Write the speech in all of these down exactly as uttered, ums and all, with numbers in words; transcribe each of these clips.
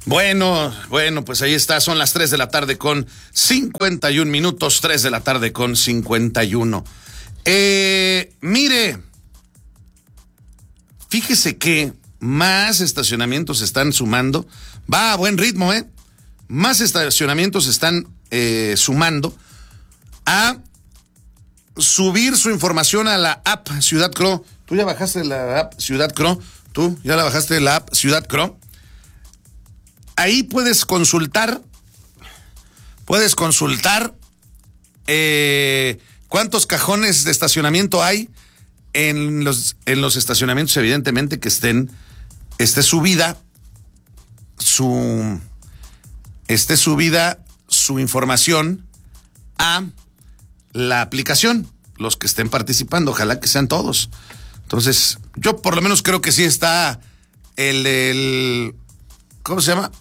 Bueno, bueno, pues ahí está, son las tres de la tarde con cincuenta y un minutos, tres de la tarde con cincuenta y uno. Eh, mire, fíjese que más estacionamientos se están sumando, va a buen ritmo, ¿eh? Más estacionamientos se están eh, sumando a subir su información a la app Ciudad Cro. ¿Tú ya bajaste la app Ciudad Cro? ¿Tú ya la bajaste la app Ciudad Cro? Ahí puedes consultar, puedes consultar eh, cuántos cajones de estacionamiento hay en los, en los estacionamientos, evidentemente, que estén, esté subida su, esté subida su información a la aplicación, los que estén participando, ojalá que sean todos. Entonces, yo por lo menos creo que sí está el, el ¿cómo se llama?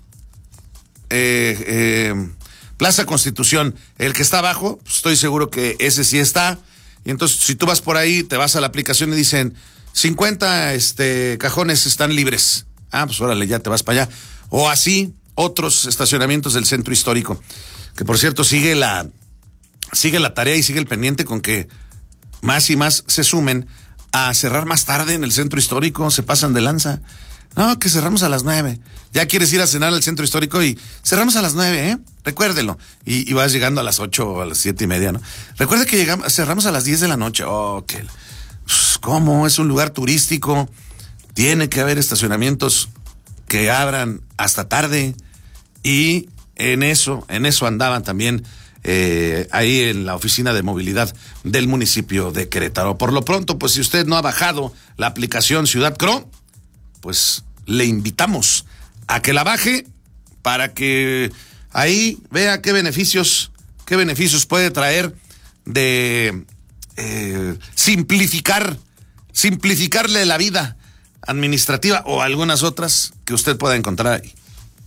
Eh, eh, Plaza Constitución, el que está abajo, pues estoy seguro que ese sí está. Y entonces, si tú vas por ahí, te vas a la aplicación y dicen cincuenta este, cajones están libres. Ah, pues órale, ya te vas para allá. O así, otros estacionamientos del centro histórico. Que por cierto, sigue la, sigue la tarea y sigue el pendiente con que más y más se sumen a cerrar más tarde en el centro histórico, se pasan de lanza. No, que cerramos a las nueve. Ya quieres ir a cenar al centro histórico y cerramos a las nueve, ¿eh? Recuérdelo. Y, y vas llegando a las ocho o a las siete y media, ¿no? Recuerde que llegamos, cerramos a las diez de la noche. Oh, que, pues, ¿cómo? Es un lugar turístico. Tiene que haber estacionamientos que abran hasta tarde. Y en eso, en eso andaban también eh, ahí en la oficina de movilidad del municipio de Querétaro. Por lo pronto, pues si usted no ha bajado la aplicación Ciudad Cro, pues le invitamos a que la baje para que ahí vea qué beneficios, qué beneficios puede traer de eh, simplificar, simplificarle la vida administrativa o algunas otras que usted pueda encontrar ahí.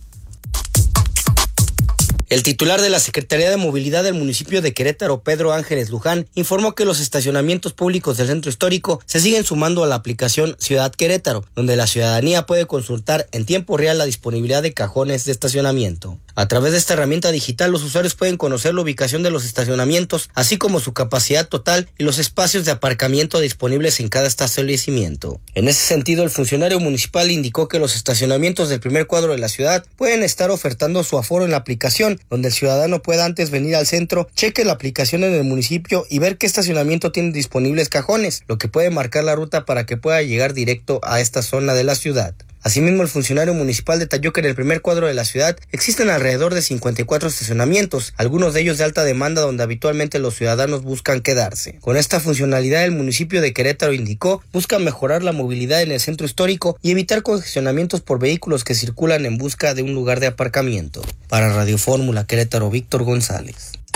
El titular de la Secretaría de Movilidad del municipio de Querétaro, Pedro Ángeles Luján, informó que los estacionamientos públicos del centro histórico se siguen sumando a la aplicación Ciudad Querétaro, donde la ciudadanía puede consultar en tiempo real la disponibilidad de cajones de estacionamiento. A través de esta herramienta digital, los usuarios pueden conocer la ubicación de los estacionamientos, así como su capacidad total y los espacios de aparcamiento disponibles en cada establecimiento. En ese sentido, el funcionario municipal indicó que los estacionamientos del primer cuadro de la ciudad pueden estar ofertando su aforo en la aplicación, donde el ciudadano pueda antes venir al centro, cheque la aplicación en el municipio y ver qué estacionamiento tiene disponibles cajones, lo que puede marcar la ruta para que pueda llegar directo a esta zona de la ciudad. Asimismo, el funcionario municipal detalló que en el primer cuadro de la ciudad existen alrededor de cincuenta y cuatro estacionamientos, algunos de ellos de alta demanda donde habitualmente los ciudadanos buscan quedarse. Con esta funcionalidad, el municipio de Querétaro indicó busca mejorar la movilidad en el centro histórico y evitar congestionamientos por vehículos que circulan en busca de un lugar de aparcamiento. Para Radio Fórmula Querétaro, Víctor González.